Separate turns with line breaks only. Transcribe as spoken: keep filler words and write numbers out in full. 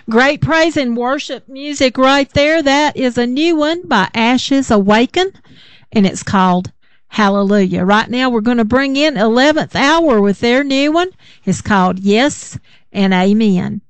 Great praise and worship music right there. That is a new one by Ashes Awaken, and it's called Hallelujah. Right now we're going to bring in eleventh Hour with their new one. It's called Yes and Amen.